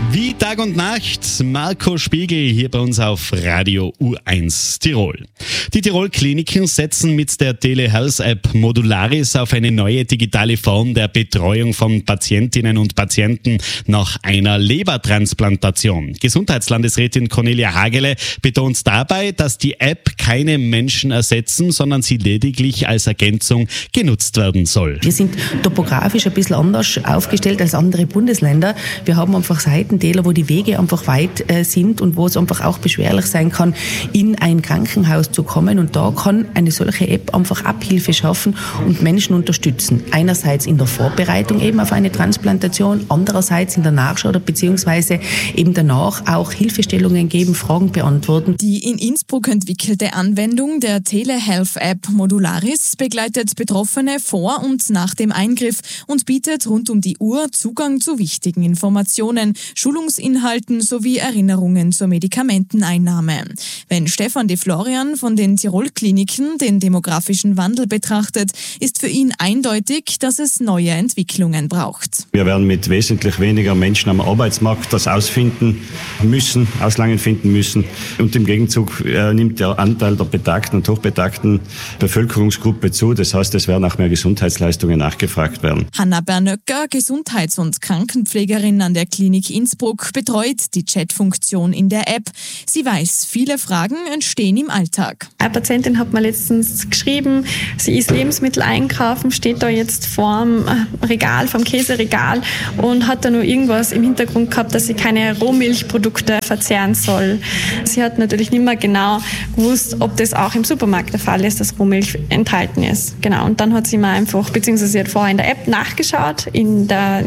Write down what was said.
Wie Tag und Nacht, Marco Spiegel hier bei uns auf Radio U1 Tirol. Die Tirol-Kliniken setzen mit der Telehealth-App Modularis auf eine neue digitale Form der Betreuung von Patientinnen und Patienten nach einer Lebertransplantation. Gesundheitslandesrätin Cornelia Hagele betont dabei, dass die App keine Menschen ersetzen, sondern sie lediglich als Ergänzung genutzt werden soll. Wir sind topografisch ein bisschen anders aufgestellt als andere Bundesländer. Wir haben einfach Seitentäler, wo die Wege einfach weit sind und wo es einfach auch beschwerlich sein kann, in ein Krankenhaus zu kommen. Und da kann eine solche App einfach Abhilfe schaffen und Menschen unterstützen. Einerseits in der Vorbereitung eben auf eine Transplantation, andererseits in der Nachschau oder beziehungsweise eben danach auch Hilfestellungen geben, Fragen beantworten. Die in Innsbruck entwickelte Anwendung der Telehealth-App Modularis begleitet Betroffene vor und nach dem Eingriff und bietet rund um die Uhr Zugang zu wichtigen Informationen, Schulungsinhalten sowie Erinnerungen zur Medikamenteneinnahme. Wenn Stefan de Florian von den Tirol-Kliniken den demografischen Wandel betrachtet, ist für ihn eindeutig, dass es neue Entwicklungen braucht. Wir werden mit wesentlich weniger Menschen am Arbeitsmarkt das auslangen finden müssen. Und im Gegenzug nimmt der Anteil der betagten und hochbetagten Bevölkerungsgruppe zu. Das heißt, es werden auch mehr Gesundheitsleistungen nachgefragt werden. Hanna Bernöcker, Gesundheits- und Krankenpflegerin an der Klinik Innsbruck, betreut die Chatfunktion in der App. Sie weiß, viele Fragen entstehen im Alltag. Eine Patientin hat mir letztens geschrieben, sie ist Lebensmittel einkaufen, steht da jetzt vorm Regal, vom Käseregal und hat da nur irgendwas im Hintergrund gehabt, dass sie keine Rohmilchprodukte verzehren soll. Sie hat natürlich nicht mehr genau gewusst, ob das auch im Supermarkt der Fall ist, dass Rohmilch enthalten ist. Genau. Und dann hat sie mir einfach, beziehungsweise sie hat vorher in der App nachgeschaut, im